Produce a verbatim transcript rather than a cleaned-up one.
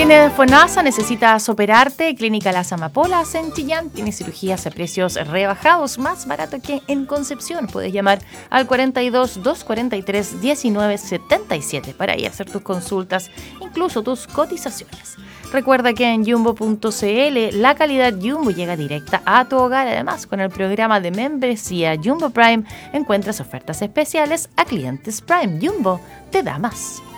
En FONASA necesitas operarte, Clínica Las Amapolas en Chillán tiene cirugías a precios rebajados, más barato que en Concepción. Puedes llamar al cuarenta y dos, doscientos cuarenta y tres, diecinueve setenta y siete para ir a hacer tus consultas, incluso tus cotizaciones. Recuerda que en jumbo punto cl la calidad Jumbo llega directa a tu hogar. Además, con el programa de membresía Jumbo Prime encuentras ofertas especiales a clientes Prime. Jumbo te da más.